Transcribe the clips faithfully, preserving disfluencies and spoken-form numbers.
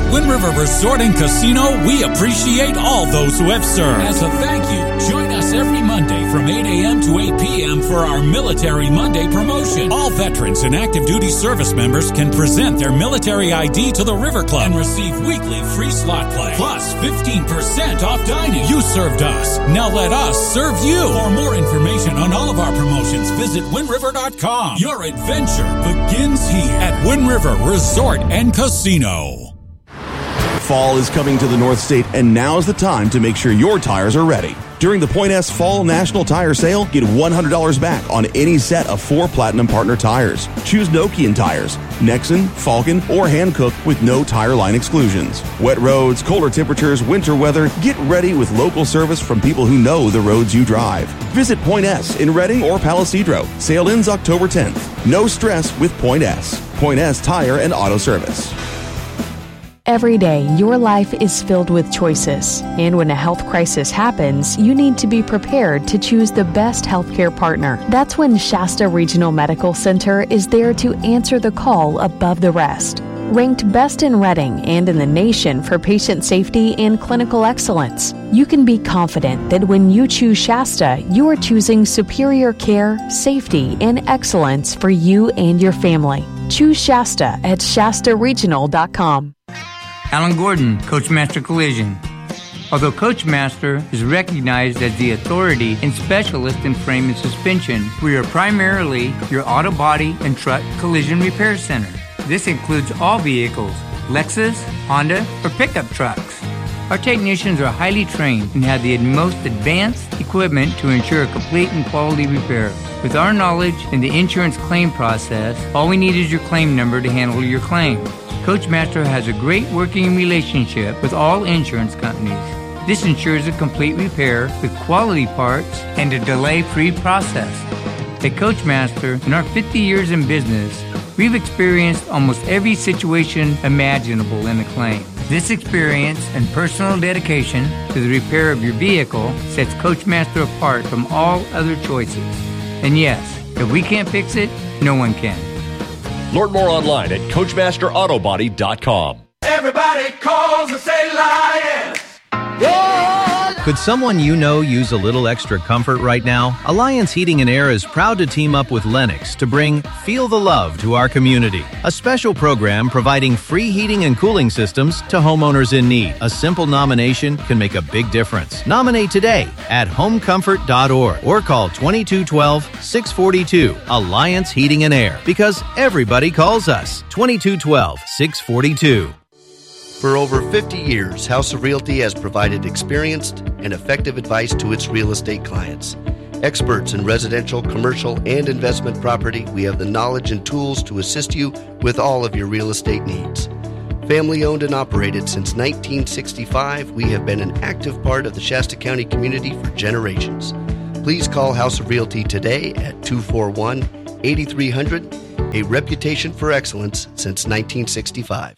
Wind River Resort and Casino, we appreciate all those who have served. As a thank you, join us every Monday from eight a.m. to eight p.m. for our Military Monday promotion. All veterans and active duty service members can present their military I D to the River Club and receive weekly free slot play, plus fifteen percent off dining. You served us. Now let us serve you. For more information on all of our promotions, visit wind river dot com. Your adventure begins here at Wind River Resort and Casino. Fall is coming to the North State, and now's the time to make sure your tires are ready. During the Point S Fall National Tire Sale, get one hundred dollars back on any set of four Platinum Partner tires. Choose Nokian tires, Nexen, Falcon, or Hankook with no tire line exclusions. Wet roads, colder temperatures, winter weather, get ready with local service from people who know the roads you drive. Visit Point S in Reading or Palisadro. Sale ends October tenth. No stress with Point S. Point S Tire and Auto Service. Every day, your life is filled with choices. And when a health crisis happens, you need to be prepared to choose the best healthcare partner. That's when Shasta Regional Medical Center is there to answer the call above the rest. Ranked best in Reading and in the nation for patient safety and clinical excellence, you can be confident that when you choose Shasta, you are choosing superior care, safety, and excellence for you and your family. Choose Shasta at shasta regional dot com. Alan Gordon, Coachmaster Collision. Although Coachmaster is recognized as the authority and specialist in frame and suspension, we are primarily your auto body and truck collision repair center. This includes all vehicles, Lexus, Honda, or pickup trucks. Our technicians are highly trained and have the most advanced equipment to ensure a complete and quality repair. With our knowledge in the insurance claim process, all we need is your claim number to handle your claim. Coachmaster has a great working relationship with all insurance companies. This ensures a complete repair with quality parts and a delay-free process. At Coachmaster, in our fifty years in business, we've experienced almost every situation imaginable in a claim. This experience and personal dedication to the repair of your vehicle sets Coachmaster apart from all other choices. And yes, if we can't fix it, no one can. Learn more online at coachmaster auto body dot com. Everybody calls and say Lions. Could someone you know use a little extra comfort right now? Alliance Heating and Air is proud to team up with Lennox to bring Feel the Love to our community, a special program providing free heating and cooling systems to homeowners in need. A simple nomination can make a big difference. Nominate today at home comfort dot org or call twenty-two twelve, six forty-two. Alliance Heating and Air, because everybody calls us. twenty-two twelve, six forty-two. For over fifty years, House of Realty has provided experienced and effective advice to its real estate clients. Experts in residential, commercial, and investment property, we have the knowledge and tools to assist you with all of your real estate needs. Family owned and operated since nineteen sixty-five, we have been an active part of the Shasta County community for generations. Please call House of Realty today at two four one, eight three hundred, a reputation for excellence since nineteen sixty-five.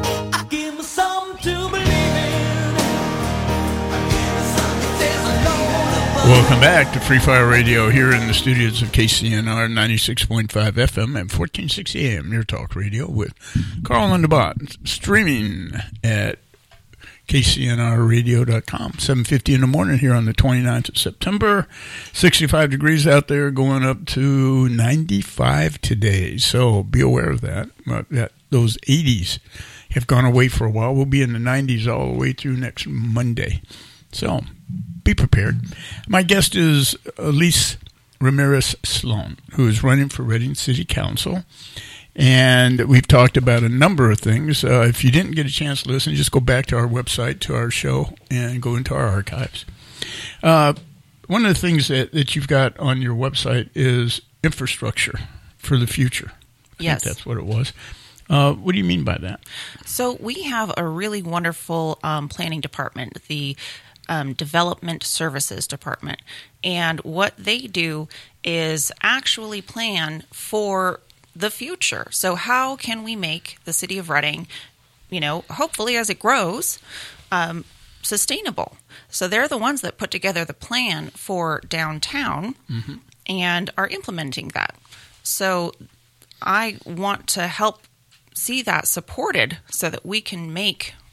Welcome back to Free Fire Radio here in the studios of K C N R ninety-six point five F M and fourteen sixty A M Near Talk Radio with Carl and the Bot, streaming at K C N R radio dot com. seven fifty in the morning here on the twenty-ninth of September. sixty-five degrees out there, going up to ninety-five today. So be aware of that. Uh, that those eighties have gone away for a while. We'll be in the nineties all the way through next Monday. So be prepared. My guest is Elise Ramirez Sloan, who is running for Reading City Council. And we've talked about a number of things. Uh, if you didn't get a chance to listen, just go back to our website, to our show, and go into our archives. Uh, one of the things that, that you've got on your website is infrastructure for the future. I yes. think that's what it was. Uh, what do you mean by that? So we have a really wonderful um, planning department, the um, Development Services Department. And what they do is actually plan for the future. So how can we make the city of Reading, you know, hopefully as it grows, um, sustainable? So they're the ones that put together the plan for downtown mm-hmm. and are implementing that. So I want to help see that supported so that we can make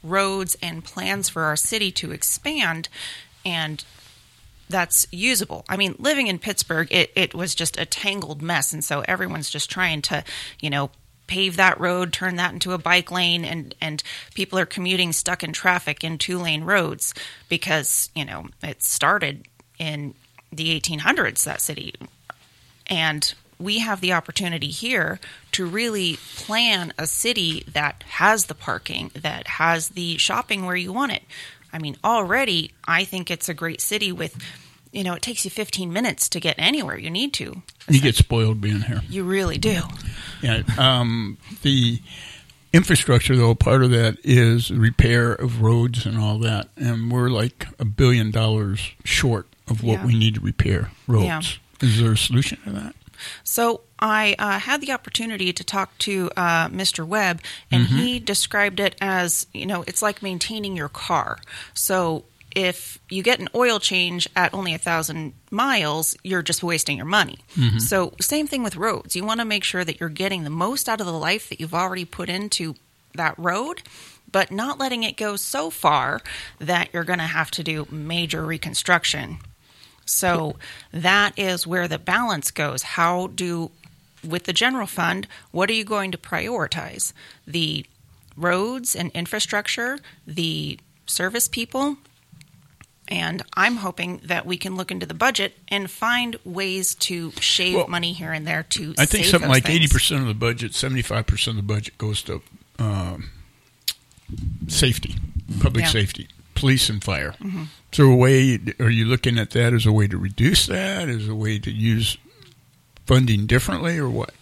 roads and plans for our city to expand, and that's usable. I mean, living in Pittsburgh, it, it was just a tangled mess, and so everyone's just trying to, you know, pave that road, turn that into a bike lane, and, and people are commuting stuck in traffic in two-lane roads because, you know, it started in the eighteen hundreds, that city. And we have the opportunity here to really plan a city that has the parking, that has the shopping where you want it. I mean, already, I think it's a great city with, you know, it takes you fifteen minutes to get anywhere you need to. You get spoiled being here. You really do. Yeah. Um, the infrastructure, though, part of that is repair of roads and all that. And we're like a billion dollars short of what Yeah. we need to repair roads. Yeah. Is there a solution to that? So I uh, had the opportunity to talk to uh, Mister Webb, and Mm-hmm. he described it as, you know, it's like maintaining your car. So if you get an oil change at only a thousand miles, you're just wasting your money. Mm-hmm. So same thing with roads. You want to make sure that you're getting the most out of the life that you've already put into that road, but not letting it go so far that you're going to have to do major reconstruction. So that is where the balance goes. How do, with the general fund, what are you going to prioritize? The roads and infrastructure, the service people? And I'm hoping that we can look into the budget and find ways to shave Well, money here and there to I think save something those like things. eighty percent of the budget, seventy-five percent of the budget goes to um, safety, public Yeah. safety, police and fire. Mhm. Is there a way, are you looking at that as a way to reduce that, as a way to use funding differently, or what?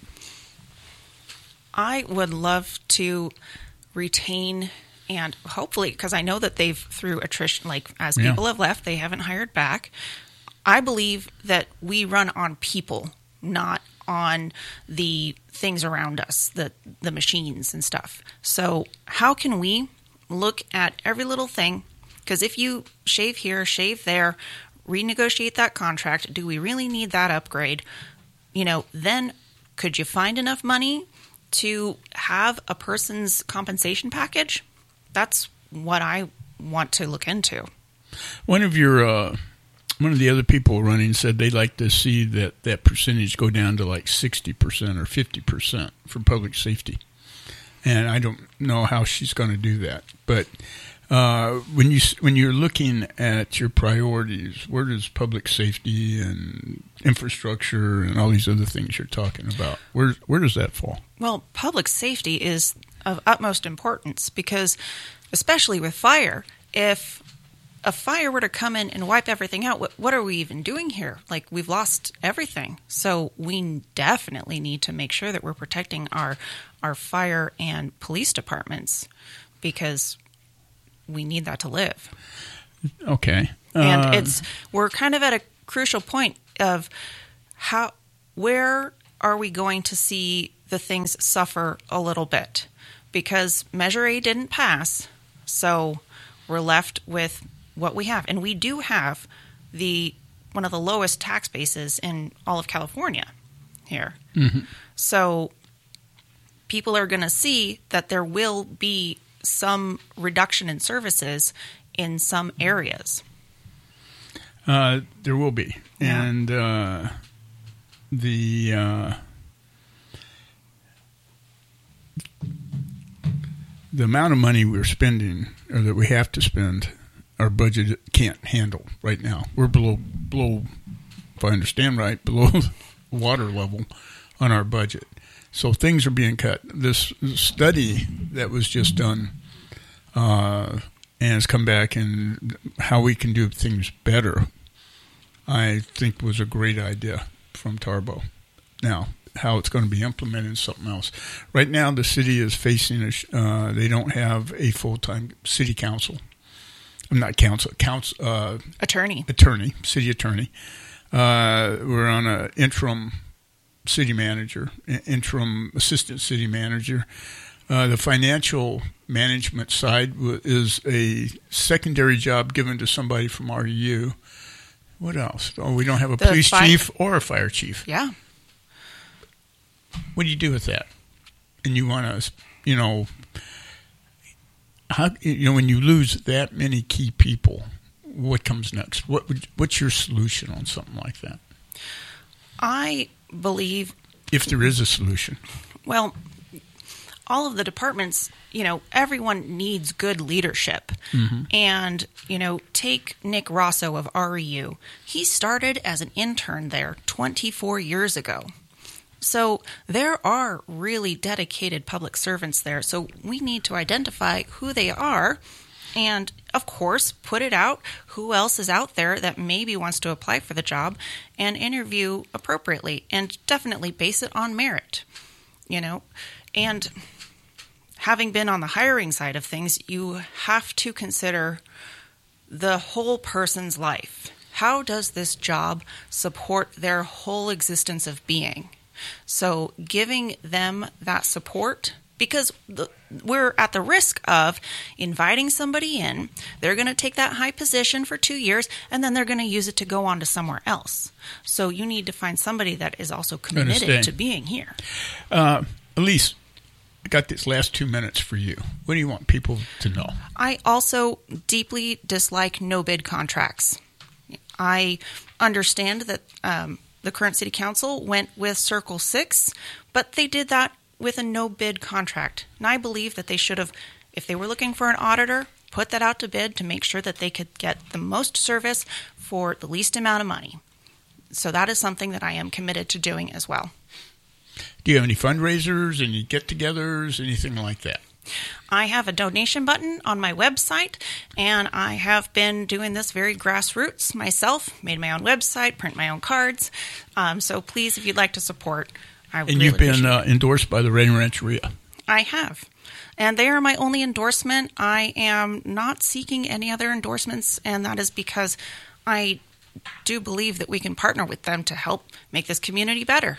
I would love to retain, and hopefully, because I know that they've, through attrition, like as Yeah. people have left, they haven't hired back. I believe that we run on people, not on the things around us, the the machines and stuff. So how can we look at every little thing? Because if you shave here, shave there, renegotiate that contract, do we really need that upgrade? You know, then could you find enough money to have a person's compensation package? That's what I want to look into. One of your, uh, one of the other people running said they'd like to see that, that percentage go down to like sixty percent or fifty percent for public safety. And I don't know how she's going to do that. But uh, when, you, when you're looking at your priorities, where does public safety and infrastructure and all these other things you're talking about, where, where does that fall? Well, public safety is of utmost importance because, especially with fire, if a fire were to come in and wipe everything out, what, what are we even doing here? Like, we've lost everything. So we definitely need to make sure that we're protecting our our fire and police departments because we need that to live. Okay. And Uh, it's we're kind of at a crucial point of how where are we going to see the things suffer a little bit? Because Measure A didn't pass, so we're left with what we have. And we do have the one of the lowest tax bases in all of California here. Mm-hmm. So people are going to see that there will be some reduction in services in some areas. Uh, there will be. Yeah. And uh, the uh, the amount of money we're spending, or that we have to spend, our budget can't handle right now. We're below, below, if I understand right, below water level on our budget. So things are being cut. This study that was just done uh, and has come back, and how we can do things better, I think was a great idea from Tarbo. Now, how it's going to be implemented is something else. Right now, the city is facing a, sh- uh, they don't have a full-time city council. I'm not council, council uh, Attorney. attorney, city attorney. Uh, we're on an interim city manager, interim assistant city manager. Uh, the financial management side w- is a secondary job given to somebody from R E U. What else? Oh, we don't have a The police fi- chief or a fire chief. Yeah. What do you do with that? And you want to, you know, how, you know, when you lose that many key people, what comes next? What would, what's your solution on something like that? I believe, if there is a solution, well, all of the departments, you know, everyone needs good leadership. Mm-hmm. And, you know, take Nick Rosso of R E U. He started as an intern there twenty-four years ago. So there are really dedicated public servants there. So we need to identify who they are and, of course, put it out who else is out there that maybe wants to apply for the job and interview appropriately and definitely base it on merit, you know. And having been on the hiring side of things, you have to consider the whole person's life. How does this job support their whole existence of being? So giving them that support, because the, we're at the risk of inviting somebody in, they're going to take that high position for two years, and then they're going to use it to go on to somewhere else. So you need to find somebody that is also committed to being here. Uh, Elise, I got this last two minutes for you. What do you want people to know? I also deeply dislike no-bid contracts. I understand that um, the current city council went with Circle Six, but they did that with a no-bid contract. And I believe that they should have, if they were looking for an auditor, put that out to bid to make sure that they could get the most service for the least amount of money. So that is something that I am committed to doing as well. Do you have any fundraisers, any get-togethers, anything like that? I have a donation button on my website, and I have been doing this very grassroots myself, made my own website, print my own cards. Um, so please, if you'd like to support, I would And really you've been appreciate uh, endorsed by the Redding Rancheria. I have. And they are my only endorsement. I am not seeking any other endorsements, and that is because I do believe that we can partner with them to help make this community better.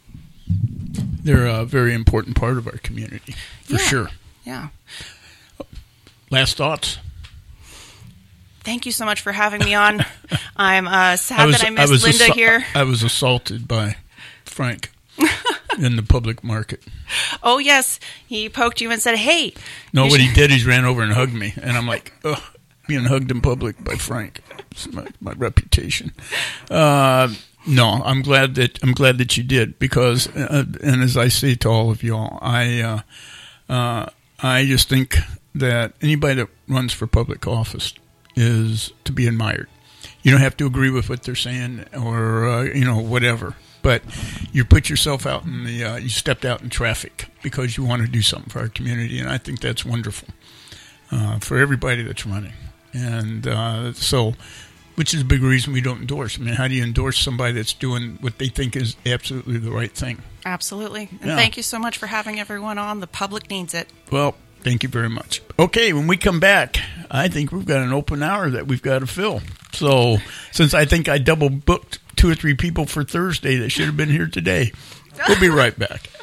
They're a very important part of our community, for yeah. sure. Yeah. Last thoughts? Thank you so much for having me on. I'm uh, sad I was, that I missed I was Linda assu- here. I was assaulted by Frank in the public market. Oh, yes. He poked you and said, hey. No, what should- he did is ran over and hugged me. And I'm like, ugh, being hugged in public by Frank. It's my, my reputation. Uh, no, I'm glad that I'm glad that you did because, uh, and as I say to all of y'all, I uh, uh, I just think that anybody that runs for public office is to be admired. You don't have to agree with what they're saying or uh, you know whatever, but you put yourself out in the uh, you stepped out in traffic because you want to do something for our community, and I think that's wonderful uh, for everybody that's running, and uh, so. Which is a big reason we don't endorse. I mean, how do you endorse somebody that's doing what they think is absolutely the right thing? Absolutely. And Yeah. thank you so much for having everyone on. The public needs it. Well, thank you very much. Okay, when we come back, I think we've got an open hour that we've got to fill. So, since I think I double booked two or three people for Thursday that should have been here today, we'll be right back.